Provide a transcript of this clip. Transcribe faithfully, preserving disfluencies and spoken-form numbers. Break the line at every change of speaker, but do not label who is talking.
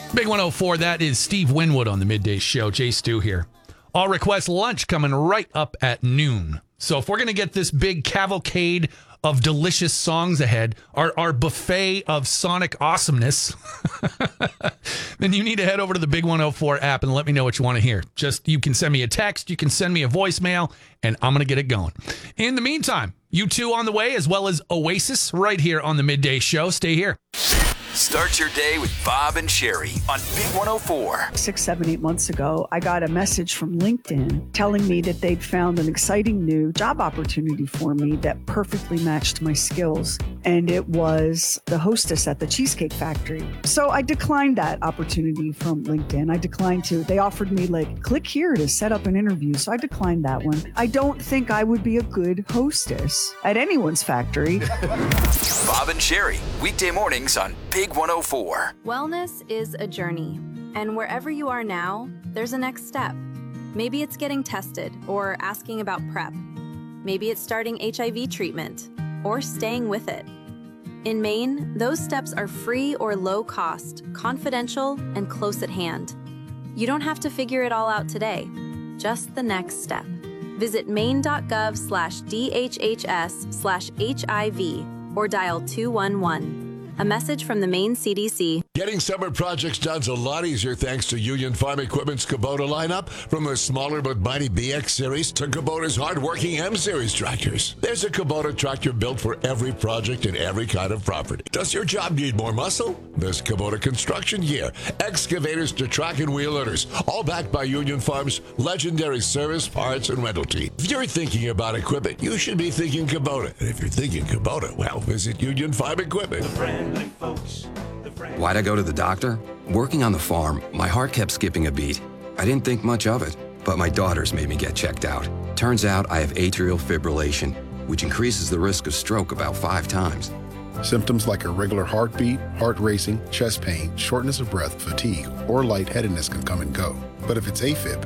Big one oh four, that is Steve Winwood on the Midday Show. Jay Stu here. I'll request lunch coming right up at noon. So if we're going to get this big cavalcade of delicious songs ahead, our, our buffet of sonic awesomeness, then you need to head over to the Big one oh four app and let me know what you want to hear. Just, you can send me a text, you can send me a voicemail, and I'm going to get it going. In the meantime, U two on the way, as well as Oasis right here on the Midday Show. Stay here.
Start your day with Bob and Sherry on Big one oh four.
Six, seven, eight months ago, I got a message from LinkedIn telling me that they'd found an exciting new job opportunity for me that perfectly matched my skills. And it was the hostess at the Cheesecake Factory. So I declined that opportunity from LinkedIn. I declined to. They offered me, like, click here to set up an interview. So I declined that one. I don't think I would be a good hostess at anyone's factory.
Bob and Sherry, weekday mornings on Big one oh four.
Wellness is a journey, and wherever you are now, there's a next step. Maybe it's getting tested or asking about PrEP. Maybe it's starting H I V treatment or staying with it. In Maine, those steps are free or low cost, confidential, and close at hand. You don't have to figure it all out today, just the next step. Visit maine.gov slash DHHS slash HIV or dial two one one. A message from the Maine C D C.
Getting summer projects done's a lot easier thanks to Union Farm Equipment's Kubota lineup. From the smaller but mighty B X Series to Kubota's hard-working M Series tractors. There's a Kubota tractor built for every project and every kind of property. Does your job need more muscle? There's Kubota construction gear, excavators to track and wheel loaders, all backed by Union Farm's legendary service, parts, and rental team. If you're thinking about equipment, you should be thinking Kubota. And if you're thinking Kubota, well, visit Union Farm Equipment.
Why'd I go to the doctor? Working on the farm, my heart kept skipping a beat. I didn't think much of it, but my daughters made me get checked out. Turns out I have atrial fibrillation, which increases the risk of stroke about five times.
Symptoms like irregular heartbeat, heart racing, chest pain, shortness of breath, fatigue, or lightheadedness can come and go. But if it's AFib,